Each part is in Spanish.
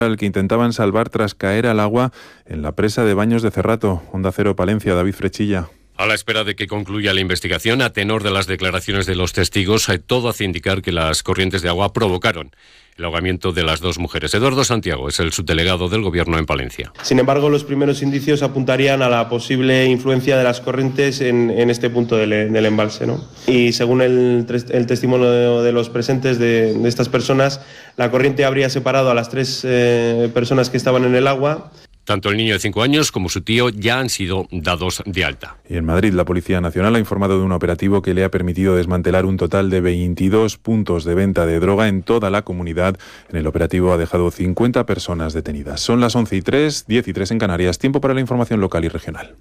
al que intentaban salvar tras caer al agua en la presa de Baños de Cerrato. Onda Cero, Palencia, David Frechilla. A la espera de que concluya la investigación, a tenor de las declaraciones de los testigos, todo hace indicar que las corrientes de agua provocaron el ahogamiento de las dos mujeres. Eduardo Santiago es el subdelegado del Gobierno en Palencia. Sin embargo, los primeros indicios apuntarían a la posible influencia de las corrientes en este punto del embalse, ¿no? Y según el testimonio de los presentes de estas personas, la corriente habría separado a las tres personas que estaban en el agua. Tanto el niño de 5 años como su tío ya han sido dados de alta. Y en Madrid, la Policía Nacional ha informado de un operativo que le ha permitido desmantelar un total de 22 puntos de venta de droga en toda la comunidad. En el operativo ha dejado 50 personas detenidas. Son las 11:03, 10:03 en Canarias. Tiempo para la información local y regional.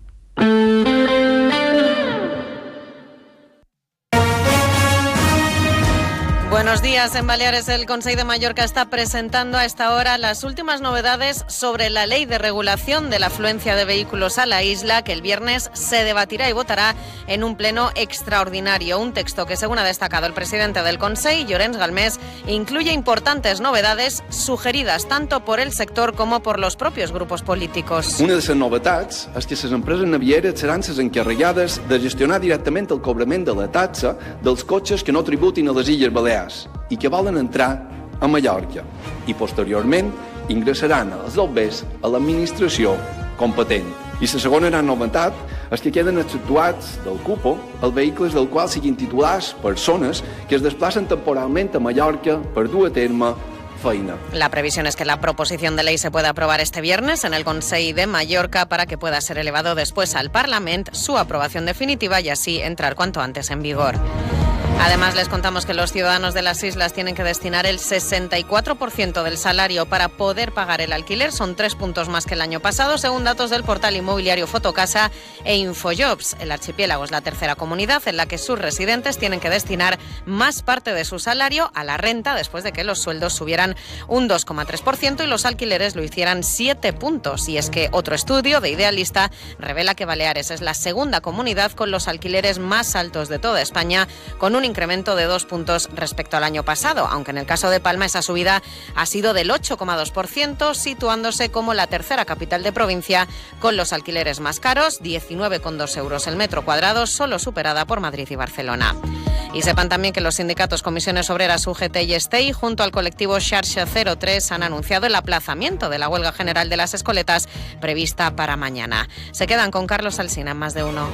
Buenos días. En Baleares, el Consell de Mallorca está presentando a esta hora las últimas novedades sobre la ley de regulación de la afluencia de vehículos a la isla, que el viernes se debatirá y votará en un pleno extraordinario. Un texto que, según ha destacado el presidente del Consell, Llorenç Galmés, incluye importantes novedades sugeridas tanto por el sector como por los propios grupos políticos. Una de les novetats és que les empreses navieres seran les encarregades de gestionar directament el cobrament de la taxa dels cotxes que no tributin a les Illes Balears i que volen entrar a Mallorca i posteriorment ingressaran els lloguers a l'administració competent. I la segona gran novetat és que queden exceptuats del cupo els vehicles del qual siguin titulars persones que es desplacen temporalment a Mallorca per dur a terme feina. La previsión es que la proposición de ley se pueda aprobar este viernes en el Consell de Mallorca para que pueda ser elevado después al Parlament su aprobación definitiva y así entrar cuanto antes en vigor. Además, les contamos que los ciudadanos de las islas tienen que destinar el 64% del salario para poder pagar el alquiler. Son 3 puntos más que el año pasado, según datos del portal inmobiliario Fotocasa e Infojobs. El archipiélago es la tercera comunidad en la que sus residentes tienen que destinar más parte de su salario a la renta, después de que los sueldos subieran un 2,3% y los alquileres lo hicieran 7 puntos. Y es que otro estudio de Idealista revela que Baleares es la segunda comunidad con los alquileres más altos de toda España, con un incremento de 2 puntos respecto al año pasado, aunque en el caso de Palma esa subida ha sido del 8,2%, situándose como la tercera capital de provincia con los alquileres más caros, 19,2 euros el metro cuadrado, solo superada por Madrid y Barcelona. Y sepan también que los sindicatos Comisiones Obreras, UGT y STEI, junto al colectivo Xarxa 03, han anunciado el aplazamiento de la huelga general de las escoletas prevista para mañana. Se quedan con Carlos Alsina en Más de Uno.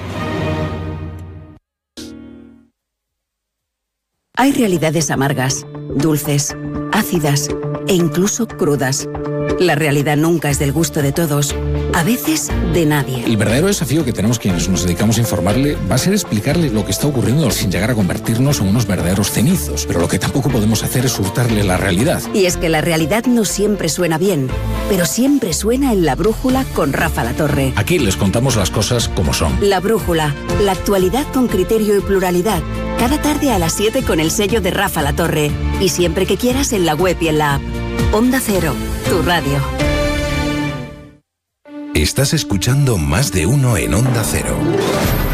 Hay realidades amargas, dulces, ácidas e incluso crudas. La realidad nunca es del gusto de todos, a veces de nadie. El verdadero desafío que tenemos quienes nos dedicamos a informarle va a ser explicarle lo que está ocurriendo sin llegar a convertirnos en unos verdaderos cenizos. Pero lo que tampoco podemos hacer es hurtarle la realidad. Y es que la realidad no siempre suena bien, pero siempre suena en La Brújula con Rafa Latorre. Aquí les contamos las cosas como son. La Brújula, la actualidad con criterio y pluralidad. Cada tarde a las 7 con el sello de Rafa Latorre. Y siempre que quieras en la web y en la app. Onda Cero, tu radio. Estás escuchando Más de Uno en Onda Cero.